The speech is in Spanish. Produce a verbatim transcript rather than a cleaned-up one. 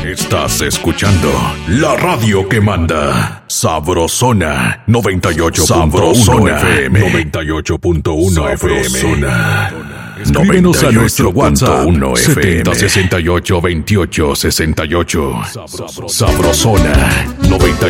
Estás escuchando la radio que manda. Sabrosona noventa y ocho punto uno F M. noventa y ocho punto uno F M. Escríbenos a nuestro WhatsApp setenta sesenta y ocho veintiocho sesenta y ocho. Sabrosona noventa